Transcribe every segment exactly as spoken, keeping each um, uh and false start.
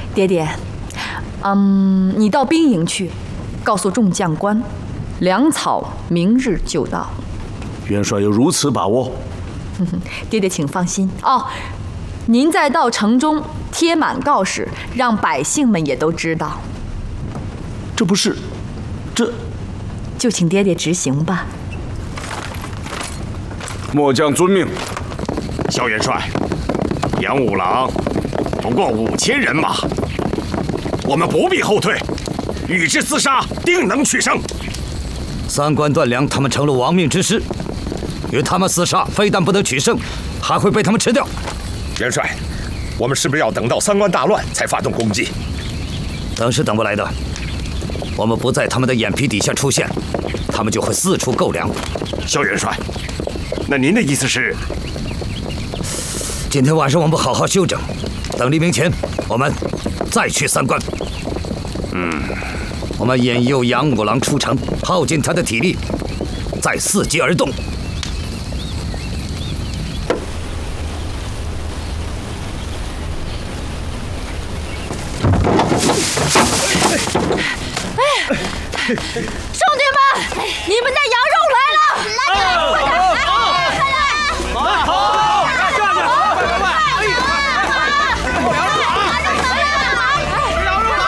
爹爹，嗯，你到兵营去，告诉众将官，粮草明日就到。 元帅有如此把握？ 爹爹，请放心哦。您再到城中贴满告示，让百姓们也都知道。 这不是，这， 就请爹爹执行吧。 末将遵命。 萧元帅，杨五郎不过五千人马，我们不必后退，与之厮杀，定能取胜。 三关断粮，他们成了亡命之师，与他们厮杀，非但不能取胜，还会被他们吃掉。 元帅，我们是不是要等到三关大乱才发动攻击？ 等是等不来的。我们不在他们的眼皮底下出现，他们就会四处购粮。 萧元帅，那您的意思是？ 今天晚上我们好好休整，等黎明前，我们再去三关。 嗯， 我们引诱杨五郎出城，耗尽他的体力，再伺机而动。 兄弟们，你们的羊肉来了！来了，快点，快来！快好，下去！快快快！哎呀，羊肉来了！羊肉来了！羊肉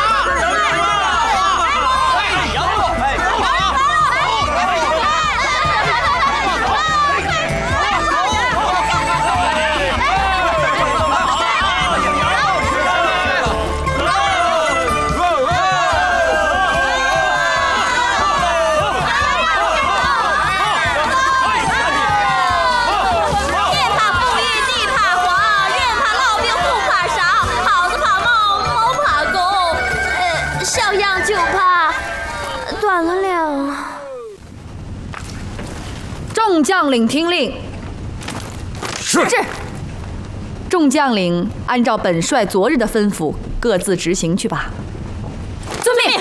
众将领听令。 是。 是。众将领按照本帅昨日的吩咐，各自执行去吧。遵命。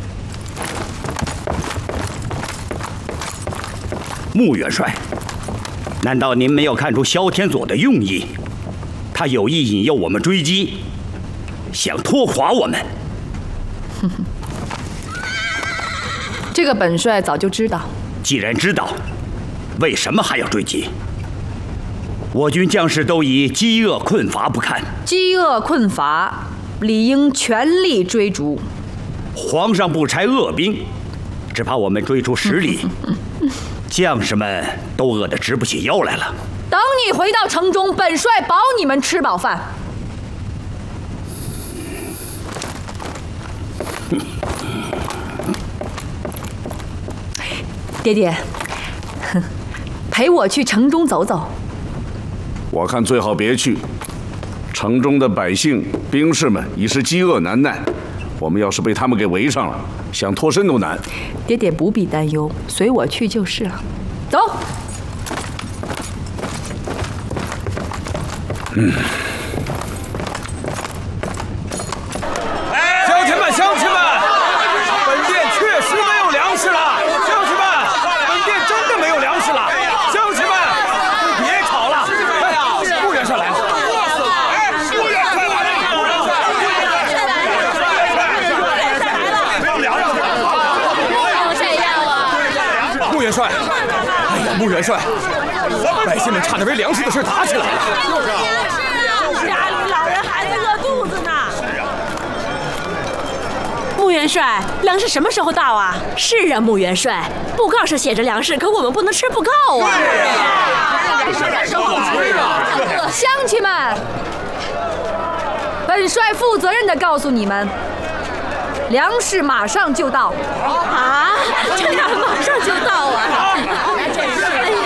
穆元帅，难道您没有看出萧天佐的用意？他有意引诱我们追击，想拖垮我们。 哼哼，这个本帅早就知道。 既然知道，为什么还要追击？我军将士都以饥饿困乏不堪， 饥饿困乏，理应全力追逐。 皇上不差恶兵，只怕我们追出十里，将士们都饿得直不起腰来了。 等你回到城中，本帅保你们吃饱饭。爹爹，陪我去城中走走。 我看最好别去，城中的百姓、兵士们已是饥饿难耐，我们要是被他们给围上了，想脱身都难。 爹爹不必担忧，随我去就是了。走。 嗯。 乡亲们，乡亲们，本店确实没有粮食了。乡亲们，本店真的没有粮食了。乡亲们，别吵了。哎，穆元帅来了。哎，穆元帅来了。穆元帅来了。没有粮食了。 这样啊。 穆元帅，哎呀，穆元帅，百姓们差点为粮食的事打起来了。 就是啊。家里老人孩子饿肚子呢。 穆元帅，粮食什么时候到啊？是啊，穆元帅，布告上写着粮食，可我们不能吃不够啊。 对呀，什么时候吃啊？ 乡亲们，本帅负责任地告诉你们，粮食马上就到。 啊，这样马上就到啊！真是。